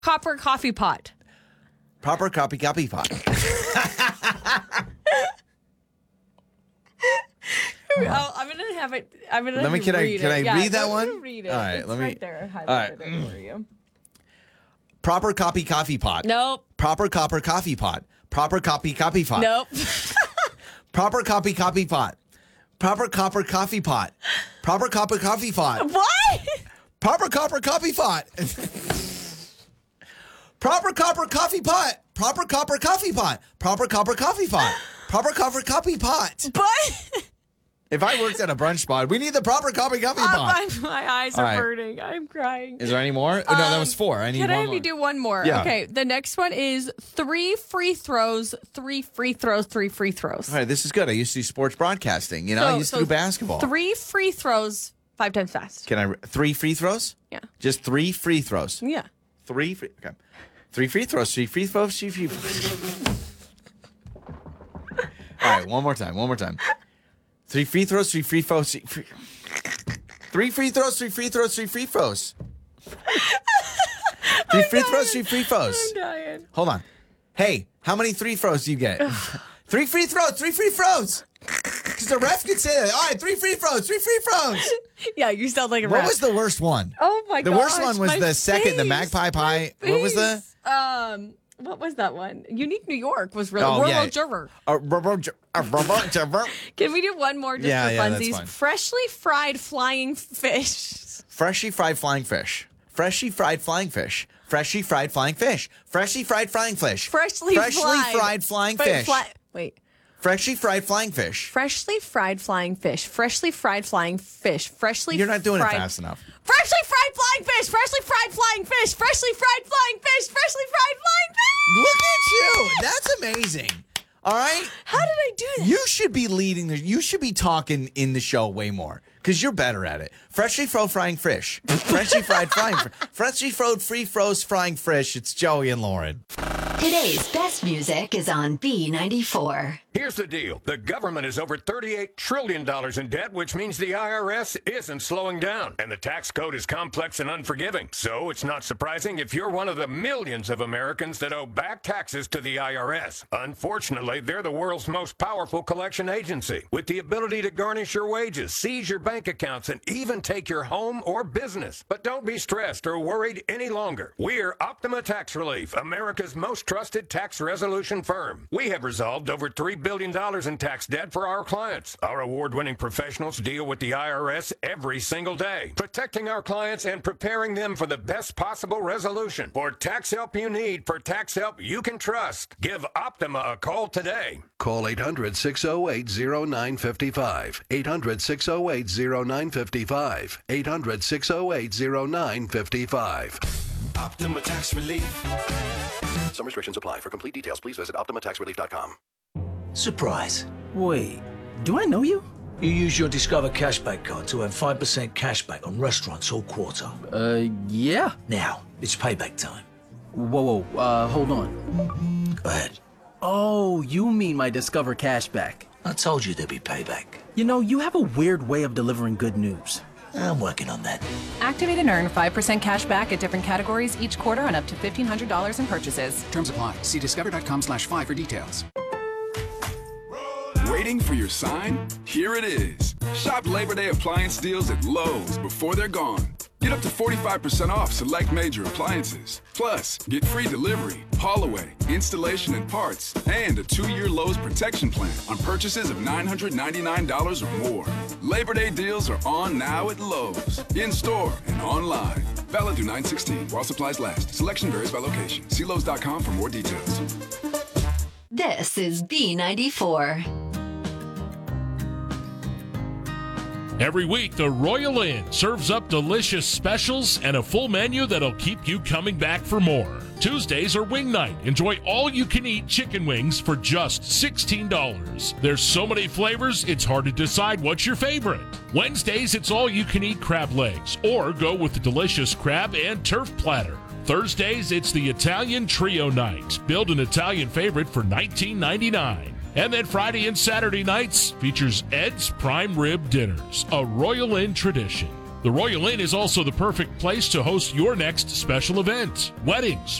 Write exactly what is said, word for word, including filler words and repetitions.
copper coffee pot. Proper copy copy pot. Oh, I'm gonna have it. I'm gonna. Let me. Can I? read Can it. I yeah, read that let me one? Read it. All right. It's let me. right there. I All right. highlighted it for you. Proper copy coffee pot. Nope. Proper copper coffee pot. Proper copy copy pot. Nope. Proper copy copy pot. Proper copper coffee pot. Proper copper coffee pot. What? Proper copper coffee pot. Proper copper coffee pot. Proper copper coffee pot. Proper copper coffee pot. Proper copper coffee pot. But If I worked at a brunch spot, we need the proper coffee coffee uh, pot. my, my eyes All are right. burning. I'm crying. Is there any more? Oh, no, that was four. I need Can one I have more. you do one more? Yeah. Okay. The next one is three free throws, three free throws, three free throws. All right, this is good. I used to do sports broadcasting. You know, I So- used so to do basketball. Three free throws, five times fast. Can I? re- Three free throws? Yeah. Just three free throws. Yeah. Three free. Okay. Three free throws. Three free throws. Three free throws. All right, one more time. One more time. Three free throws. Three free throws. Three free, three free throws. Three free throws. Three free throws. Three free throws. Three free throws. I'm dying. Hold on. Hey, how many three throws do you get? Three free throws. Three free throws. Because the ref could say that. All right, three free throws. Three free throws. Yeah, you sound like a What rap. was the worst one? Oh my god. The worst one was my the second, the face, magpie pie. my What was the? face. Um, what was that one? Unique New York was really. Oh, Robo yeah. Juror. Uh, rubber, ju- uh, rubber, jubber. Can we do one more just Yeah, for yeah, that's funsies? fine. Freshly fried flying fish. Freshly fried flying fish. Freshly fried flying fish. Freshly fried flying fish. Freshly fried flying fish. Freshly, Freshly fried, fried flying Wait, fish. fly- wait. Freshly fried flying fish. Freshly fried flying fish. Freshly fried flying fish. Freshly You're not doing fried- it fast enough. Freshly fried flying fish. Freshly fried flying fish. Freshly fried flying fish. Freshly fried flying fish. Look at you. That's amazing. All right? How did I do that? You should be leading the you should be talking in the show way more. Because you're better at it. Freshly fro frying fish. Freshly fried frying fish. Freshly froed free froze frying fish. It's Joey and Lauren. Today's best music is on B ninety-four. Here's the deal. The government is over thirty-eight trillion dollars in debt, which means the I R S isn't slowing down. And the tax code is complex and unforgiving. So it's not surprising if you're one of the millions of Americans that owe back taxes to the I R S. Unfortunately, they're the world's most powerful collection agency, with the ability to garnish your wages, seize your bank accounts, and even take your home or business. But don't be stressed or worried any longer. We're Optima Tax Relief, America's most trusted tax resolution firm. We have resolved over three billion dollars in tax debt for our clients. Our award-winning professionals deal with the I R S every single day, protecting our clients and preparing them for the best possible resolution. For tax help you need, for tax help you can trust, give Optima a call today. Call eight hundred, six oh eight, oh nine five five. eight hundred, six oh eight, oh nine five five. eight hundred, six oh eight, oh nine five five. Optima Tax Relief. Some restrictions apply. For complete details, please visit optima tax relief dot com. Surprise. Wait, do I know you? You use your Discover Cashback card to earn five percent cashback on restaurants all quarter. Uh, yeah. Now, it's payback time. Whoa, whoa, uh, hold on. Go ahead. Oh, you mean my Discover Cashback. I told you there'd be payback. You know, you have a weird way of delivering good news. I'm working on that. Activate and earn five percent cash back at different categories each quarter on up to fifteen hundred dollars in purchases. Terms apply. See discover.com slash five for details. Waiting for your sign? Here it is. Shop Labor Day appliance deals at Lowe's before they're gone. Get up to forty-five percent off select major appliances. Plus, get free delivery, haul away, installation and parts, and a two-year Lowe's protection plan on purchases of nine hundred ninety-nine dollars or more. Labor Day deals are on now at Lowe's, in-store and online. Valid through nine sixteen while supplies last. Selection varies by location. See Lowe's dot com for more details. This is B ninety-four. Every week, the Royal Inn serves up delicious specials and a full menu that'll keep you coming back for more. Tuesdays are wing night. Enjoy all-you-can-eat chicken wings for just sixteen dollars. There's so many flavors, it's hard to decide what's your favorite. Wednesdays, it's all-you-can-eat crab legs, or go with the delicious crab and turf platter. Thursdays, it's the Italian Trio Night. Build an Italian favorite for nineteen ninety-nine. And then Friday and Saturday nights features Ed's Prime Rib Dinners, a Royal Inn tradition. The Royal Inn is also the perfect place to host your next special event. Weddings,